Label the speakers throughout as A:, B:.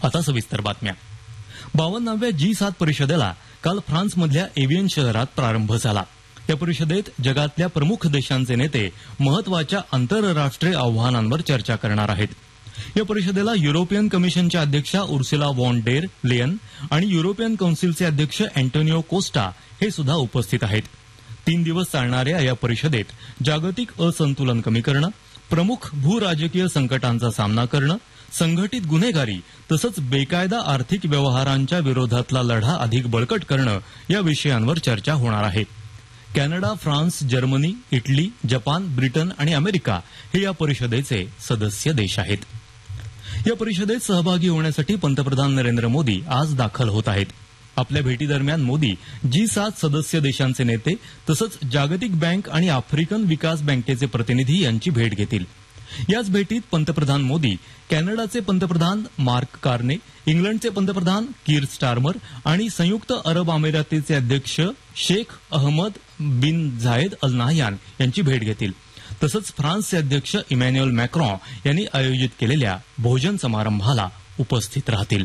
A: आता सविस्तर बातम्या. 52व्या G7 परिषदेला काल फ्रान्समधल्या एव्हियन शहरात प्रारंभ झाला. या परिषदेत जगातल्या प्रमुख देशांचे नेते महत्वाच्या आंतरराष्ट्रीय आव्हानांवर चर्चा करणार आहेत. या परिषदेला युरोपियन कमिशनच्या अध्यक्षा उर्सुला व्हॉन डेर लेयन आणि युरोपियन कौन्सिलचे अध्यक्ष अँटोनिओ कोस्टा हे सुद्धा उपस्थित आहेत. 3 दिवस चालणाऱ्या या परिषदेत जागतिक असंतुलन कमी करणं, प्रमुख भूराजकीय संकटांचा सामना करणं, संघटित गुन्हेगारी तसंच बेकायदा आर्थिक व्यवहारांच्या विरोधातला लढा अधिक बळकट करणं या विषयांवर चर्चा होणार आहे. Canada, France, Germany, Italy, Japan, Britain आणि अमेरिका हे या परिषदेचे सदस्य देश आहेत. या परिषदेत सहभागी होण्यासाठी पंतप्रधान नरेंद्र मोदी आज दाखल होत आहेत. आपल्या भेटीदरम्यान मोदी G7 सदस्य देशांचे नेते तसंच जागतिक बँक आणि आफ्रिकन विकास बँकेचे प्रतिनिधी यांची भेट घेतील. याच भेटीत पंतप्रधान मोदी कॅनडाचे पंतप्रधान मार्क कार्ने, इंग्लंडचे पंतप्रधान कीर स्टारमर आणि संयुक्त अरब अमिरातीचे अध्यक्ष शेख अहमद बिन झायेद अल नाहयान यांची भेट घेतील. तसंच फ्रान्सचे अध्यक्ष इमॅन्युएल मॅक्रॉन यांनी आयोजित केलेल्या भोजन समारंभाला उपस्थित राहतील.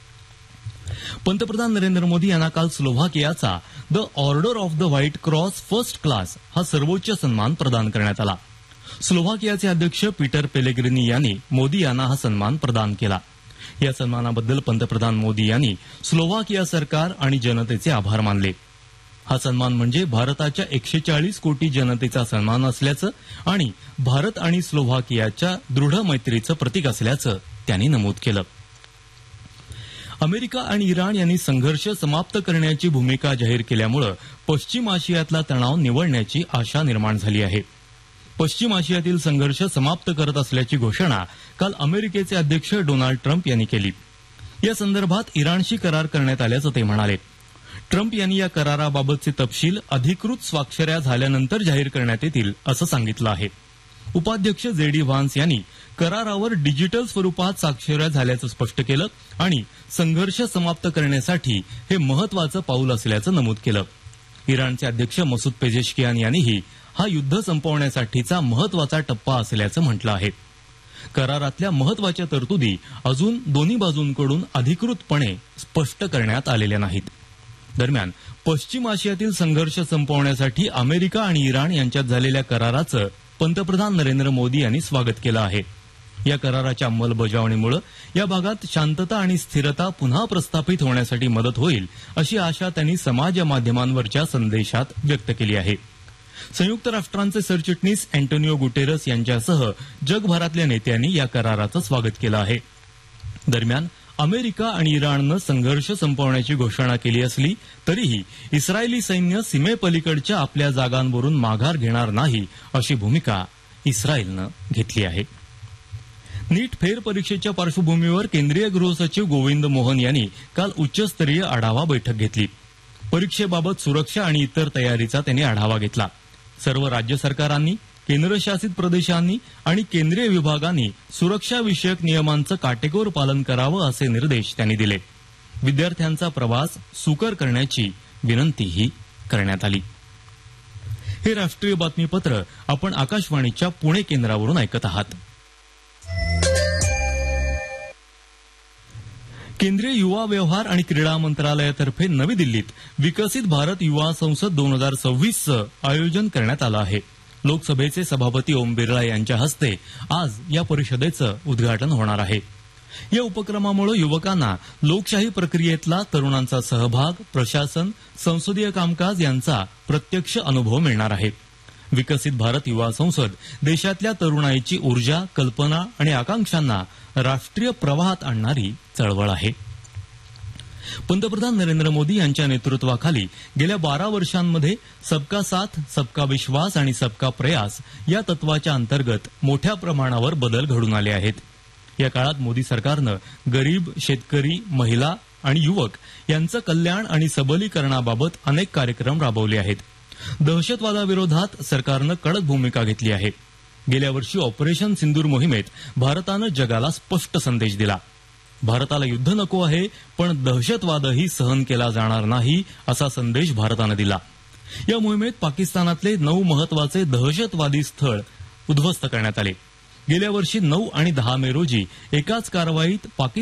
A: पंतप्रधान नरेंद्र मोदी यांना काल स्लोव्हाकियाचा the order of the white cross first class हा सर्वोच्च सन्मान प्रदान करण्यात आला. स्लोव्हाकियाचे अध्यक्ष पीटर पेलेग्रिनी यांनी मोदी यांना हा सन्मान प्रदान केला. या सन्मानाबद्दल पंतप्रधान मोदी यांनी स्लोव्हाकिया सरकार आणि जनतेचे आभार मानले. हा सन्मान म्हणजे भारताच्या 140 कोटी जनतेचा सन्मान असल्याचं आणि भारत आणि स्लोव्हाकियाच्या दृढ मैत्रीचं प्रतीक असल्याचं त्यांनी नमूद केलं. अमेरिका आणि इराण यांनी संघर्ष समाप्त करण्याची भूमिका जाहीर केल्यामुळे पश्चिम आशियातला तणाव निवळण्याची आशा निर्माण झाली आहे. पश्चिम आशियातील संघर्ष समाप्त करत असल्याची घोषणा काल अमेरिकेचे अध्यक्ष डोनाल्ड ट्रम्प यांनी केली. या संदर्भात इराणशी करार करण्यात आल्याचं ते म्हणाले. ट्रम्प यांनी या कराराबाबतचे तपशील अधिकृत स्वाक्षऱ्या झाल्यानंतर जाहीर करण्यात येतील असं सांगितलं आहे. उपाध्यक्ष JD व्हान्स यांनी करारावर डिजिटल स्वरूपात स्वाक्षऱ्या झाल्याचं स्पष्ट केलं आणि संघर्ष समाप्त करण्यासाठी हे महत्वाचं पाऊल असल्याचं नमूद केलं. इराणचे अध्यक्ष मसूद पेजेशकियान यांनीही हा युद्ध संपवण्यासाठीचा महत्वाचा टप्पा असल्याचं म्हटलं आहे. करारातल्या महत्वाच्या तरतुदी अजून दोन्ही बाजूंकडून अधिकृतपणे स्पष्ट करण्यात आलेल्या नाहीत. दरम्यान पश्चिम आशियातील संघर्ष संपवण्यासाठी अमेरिका आणि इराण यांच्यात झालेल्या कराराचं पंतप्रधान नरेंद्र मोदी यांनी स्वागत केलं आहे. या कराराच्या अंमलबजावणीमुळे या भागात शांतता आणि स्थिरता पुन्हा प्रस्थापित होण्यासाठी मदत होईल अशी आशा त्यांनी समाज माध्यमांवरच्या संदेशात व्यक्त केली आहे. संयुक्त राष्ट्रांचे सरचिटणीस अँटोनिओ गुटेरस यांच्यासह जगभरातल्या नेत्यांनी या कराराचं स्वागत केलं आहे. दरम्यान अमेरिका आणि इराणनं संघर्ष संपवण्याची घोषणा केली असली तरीही इस्रायली सैन्य सीमेपलीकडच्या आपल्या जागांवरून माघार घेणार नाही अशी भूमिका इस्रायलनं घेतली आहे. नीट फेरपरीक्षेच्या पार्श्वभूमीवर केंद्रीय गृहसचिव गोविंद मोहन यांनी काल उच्चस्तरीय आढावा बैठक घेतली. परीक्षेबाबत सुरक्षा आणि इतर तयारीचा त्यांनी आढावा घेतला. सर्व राज्य सरकारांनी, केंद्रशासित प्रदेशांनी आणि केंद्रीय विभागांनी सुरक्षाविषयक नियमांचं काटेकोर पालन करावं असे निर्देश त्यांनी दिले. विद्यार्थ्यांचा प्रवास सुकर करण्याची विनंतीही करण्यात आली. हे राष्ट्रीय बातमीपत्र आपण आकाशवाणीच्या पुणे केंद्रावरून ऐकत आहात. केंद्रीय युवा व्यवहार आणि क्रीडा मंत्रालयातर्फे नवी दिल्लीत विकसित भारत युवा संसद 2026चं आयोजन करण्यात आलं आहे. लोकसभेचे सभापती ओम बिर्ला यांच्या हस्ते आज या परिषदेचं उद्घाटन होणार आहे. या उपक्रमामुळे युवकांना लोकशाही प्रक्रियेतला तरुणांचा सहभाग, प्रशासन, संसदीय कामकाज यांचा प्रत्यक्ष अनुभव मिळणार आहे. विकसित भारत युवा संसद देशातल्या तरुणाईची ऊर्जा, कल्पना आणि आकांक्षांना राष्ट्रीय प्रवाहात आणणारी चळवळ आहे. पंतप्रधान नरेंद्र मोदी यांच्या नेतृत्वाखाली गेल्या 12 वर्षांमध्ये सबका साथ, सबका विश्वास आणि सबका प्रयास या तत्वाच्या अंतर्गत मोठ्या प्रमाणावर बदल घडून आले आहेत. या काळात मोदी सरकारनं गरीब, शेतकरी, महिला आणि युवक यांचं कल्याण आणि सबलीकरणाबाबत अनेक कार्यक्रम राबवले आहेत. दहशतवादाविरोधात सरकारनं कडक भूमिका घेतली आहे. गेल्या वर्षी ऑपरेशन सिंदूर मोहिमेत भारतानं जगाला स्पष्ट संदेश दिला. भारताला युद्ध नको आहे, पण दहशतवादही सहन केला जाणार नाही असा संदेश भारतानं दिला. या मोहिमेत पाकिस्तानातले 9 महत्वाचे दहशतवादी स्थळ उद्ध्वस्त करण्यात आले. गेल्या वर्षी 9 आणि 10 मे रोजी एकाच कारवाईत